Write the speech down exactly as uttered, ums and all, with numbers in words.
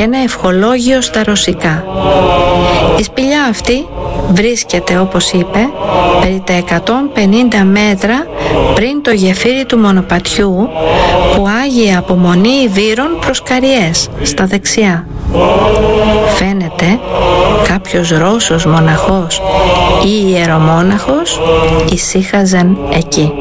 ένα ευχολόγιο στα ρωσικά. Η σπηλιά αυτή βρίσκεται, όπως είπε, περί τα εκατόν πενήντα μέτρα πριν το γεφύρι του Μονοπατιού που άγει απομονή Ιβύρων προς Καριές, στα δεξιά. Φαίνεται κάποιος Ρώσος μοναχός ή ιερομόναχος ησύχαζαν εκεί.